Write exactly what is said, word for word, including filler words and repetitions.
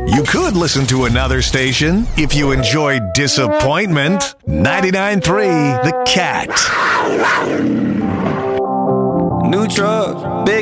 You could listen to another station if you enjoy disappointment. ninety-nine point three The Cat.